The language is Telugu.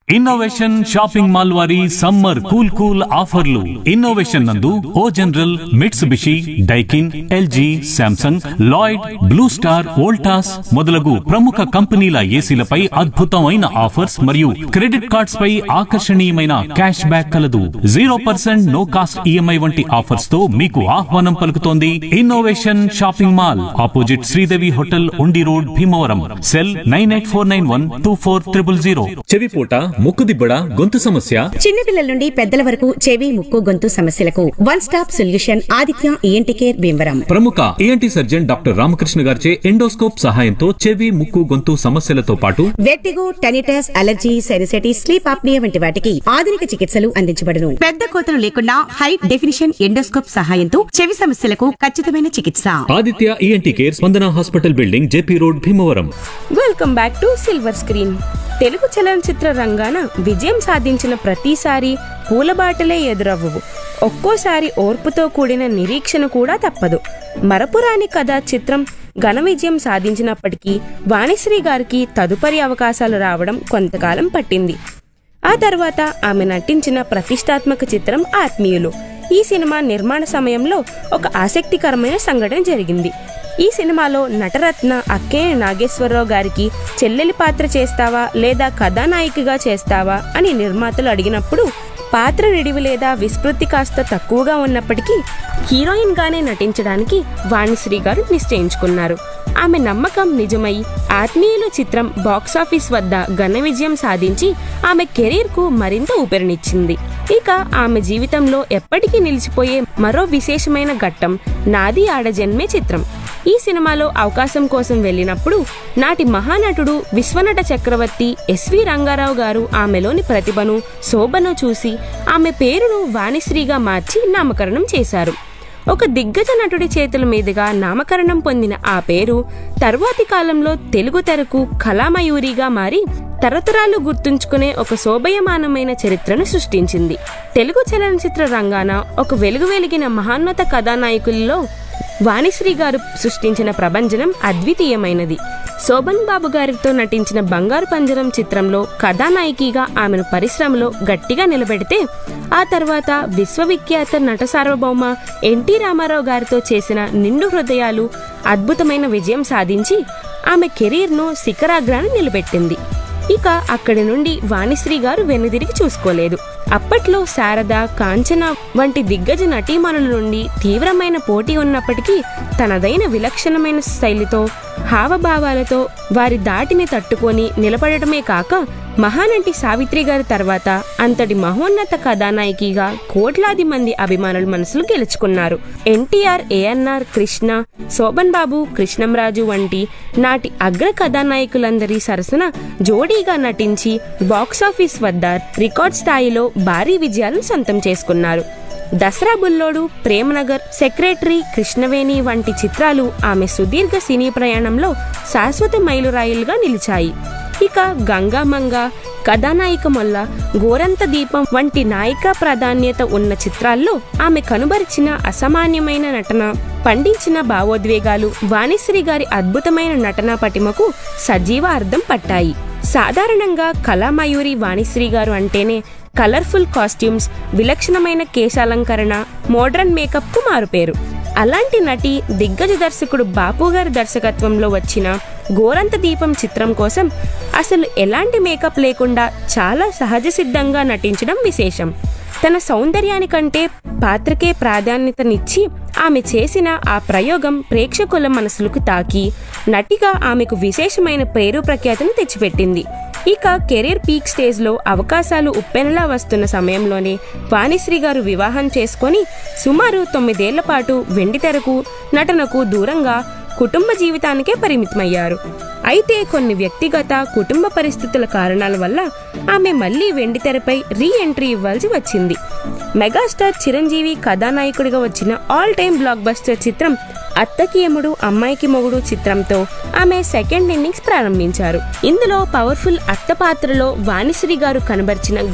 ఇన్నోవేషన్ షాపింగ్ మాల్ వారి సమ్మర్ కూల్ ఆఫర్లు. ఇన్నోవేషన్ నందు ఓ general, Mitsubishi, Daikin, LG, Samsung, Lloyd, blue star, Voltas మొదలగు ప్రముఖ కంపెనీల ఏసీలపై అద్భుతమైన ఆఫర్స్ మరియు క్రెడిట్ కార్డ్స్ పై ఆకర్షణీయమైన క్యాష్ బ్యాక్ కలదు. 0% నో కాస్ట్ ఈఎంఐ వంటి ఆఫర్స్ తో మీకు ఆహ్వానం పలుకుతోంది innovation shopping mall, opposite Sridevi hotel, ఉండి రోడ్, భీమవరం. సెల్ 9849124000. చెవిపోట, ముక్కుదిబ్బడ, గొంతు సమస్య, చిన్నపిల్లల నుండి పెద్దల వరకు చెవి, ముక్కు, గొంతు సమస్యలకు one stop solution Aditya ENT care Bhimavaram. ప్రముఖ ఈఎన్టీ సర్జన్ డాక్టర్ రామకృష్ణ గారిచే ఎండోస్కోప్ సహాయంతో చెవి, ముక్కు, గొంతు సమస్యలతో పాటు vertigo, tinnitus, allergy, sinusitis, sleep apnoea వంటి వాటికి ఆధునిక చికిత్సలు అందించబడును. పెద్ద కోతలు లేకుండా హై డెఫినిషన్ ఎండోస్కోప్ సహాయంతో చెవి సమస్యలకు ఖచ్చితమైన చికిత్స. ఆదిత్య ఈఎన్టీ కేర్, స్పందన hospital building, JP road, Bhimavaram. Welcome back to silver screen. Telugu చలనచిత్ర రంగాన విజయం సాధించిన ప్రతిసారి పూలబాటలే ఎదురవ్వవు. ఒక్కోసారి ఓర్పుతో కూడిన నిరీక్షణ కూడా తప్పదు. మరపురాని కథ చిత్రం ఘన విజయం సాధించినప్పటికీ వాణిశ్రీ గారికి తదుపరి అవకాశాలు రావడం కొంతకాలం పట్టింది. ఆ తర్వాత ఆమె నటించిన ప్రతిష్టాత్మక చిత్రం ఆత్మీయులు. ఈ సినిమా నిర్మాణ సమయంలో ఒక ఆసక్తికరమైన సంఘటన జరిగింది. ఈ సినిమాలో నటరత్న అక్కేయ నాగేశ్వరరావు గారికి చెల్లెలి పాత్ర చేస్తావా లేదా కథానాయికగా చేస్తావా అని నిర్మాతలు అడిగినప్పుడు పాత్ర నిడివి లేదా విస్మృతి కాస్త తక్కువగా ఉన్నప్పటికీ హీరోయిన్ గానే నటించడానికి వాణిశ్రీ గారు నిశ్చయించుకున్నారు. ఆమె నమ్మకం నిజమై ఆత్మీయులు చిత్రం బాక్సాఫీస్ వద్ద ఘన విజయం సాధించి ఆమె కెరీర్ కు మరింత ఊపిరినిచ్చింది. ఇక ఆమె జీవితంలో ఎప్పటికీ నిలిచిపోయే మరో విశేషమైన ఘట్టం నాది ఆడజన్మే చిత్రం. ఈ సినిమాలో అవకాశం కోసం వెళ్ళినప్పుడు నాటి మహానటుడు విశ్వనట చక్రవర్తి ఎస్వి రంగారావు గారు ఆమెలోని ప్రతిభను, శోభను చూసి ఆమె పేరును వాణిశ్రీగా మార్చి నామకరణం చేశారు. ఒక దిగ్గజ నటుడి చేతుల మీదుగా నామకరణం పొందిన ఆ పేరు తర్వాతి కాలంలో తెలుగు తెరకు కళామయూరిగా మారి తరతరాలు గుర్తుంచుకునే ఒక శోభయమానమైన చరిత్రను సృష్టించింది. తెలుగు చలనచిత్ర రంగాన ఒక వెలిగిన మహాన్నత కథానాయకుల్లో వాణిశ్రీ గారు సృష్టించిన ప్రభంజనం అద్వితీయమైనది. శోభన్ బాబు గారితో నటించిన బంగారు పంజరం చిత్రంలో కథానాయికగా ఆమెను పరిశ్రమలో గట్టిగా నిలబెడితే ఆ తర్వాత విశ్వవిఖ్యాత నట సార్వభౌమ ఎన్టీ రామారావు గారితో చేసిన నిండు హృదయాలు అద్భుతమైన విజయం సాధించి ఆమె కెరీర్ను శిఖరాగ్రాన్ని నిలబెట్టింది. ఇక అక్కడి నుండి వాణిశ్రీ గారు వెనుదిరిగి చూసుకోలేదు. అప్పట్లో శారద, కాంచన వంటి దిగ్గజ నటీమణుల నుండి తీవ్రమైన పోటీ ఉన్నప్పటికీ తనదైన విలక్షణమైన శైలితో, హావభావాలతో వారి దాటిని తట్టుకొని నిలబడటమే కాక మహానటి సావిత్రి గారి తర్వాత అంతటి మహోన్నత కథానాయికగా కోట్లాది మంది అభిమానుల మనసులు గెలుచుకున్నారు. ఎన్టీఆర్, ఏఎన్ఆర్, కృష్ణ, శోభన్ బాబు, కృష్ణంరాజు వంటి నాటి అగ్ర కథానాయకులందరి సరసన జోడీగా నటించి బాక్సాఫీస్ వద్ద రికార్డ్ స్థాయిలో భారీ విజయాలను సొంతం చేసుకున్నారు. దసరా బుల్లోడు, ప్రేమనగర్, సెక్రటరీ, కృష్ణవేణి వంటి చిత్రాలు ఆమె సుదీర్ఘ సినీ ప్రయాణంలో శాశ్వత మైలురాయిలుగా నిలిచాయి. ఇక గంగామంగ, కథానాయిక మొల్ల, గోరంత దీపం వంటి నాయికా ప్రాధాన్యత ఉన్న చిత్రాల్లో ఆమె కనుబరిచిన అసామాన్యమైన నటన, పండించిన భావోద్వేగాలు వాణిశ్రీ గారి అద్భుతమైన నటనా పటిమకు సజీవ అర్థం పట్టాయి. సాధారణంగా కళామయూరి వాణిశ్రీ గారు అంటేనే కలర్ఫుల్ కాస్ట్యూమ్స్, విలక్షణమైన కేశాలంకరణ, మోడ్రన్ మేకప్ కు మారుపేరు. అలాంటి నటి దిగ్గజ దర్శకుడు బాపు గారి దర్శకత్వంలో వచ్చిన గోరంత దీపం చిత్రం కోసం అసలు ఎలాంటి మేకప్ లేకుండా చాలా సహజ సిద్ధంగా నటించడం విశేషం. తన సౌందర్యానికంటే పాత్రకే ప్రాధాన్యతనిచ్చి ఆమె చేసిన ఆ ప్రయోగం ప్రేక్షకుల మనసులకు తాకి నటిగా ఆమెకు విశేషమైన పేరు ప్రఖ్యాతిని తెచ్చిపెట్టింది. ఇక కెరీర్ పీక్ స్టేజ్ లో అవకాశాలు ఉప్పెనలా వస్తున్న సమయంలోనే వాణిశ్రీ గారు వివాహం చేసుకొని సుమారు 9 ఏళ్ల పాటు వెండితెరకు, నటనకు దూరంగా కుటుంబ జీవితానికే పరిమితమయ్యారు. అయితే కొన్ని వ్యక్తిగత, కుటుంబ పరిస్థితుల కారణాల వల్ల ఆమె మళ్లీ వెండితెరపై రీ ఎంట్రీ ఇవ్వాల్సి వచ్చింది. మెగాస్టార్ చిరంజీవి కథానాయకుడిగా వచ్చిన ఆల్ టైమ్ బ్లాక్ బస్టర్ చిత్రం అత్తకి యముడు అమ్మాయికి మొగుడు చిత్రంతో ఆమె సెకండ్ ఇన్నింగ్స్ ప్రారంభించారు. ఇందులో పవర్ఫుల్ అత్త పాత్రలో వాణిశ్రీ గారు కనబరిచిన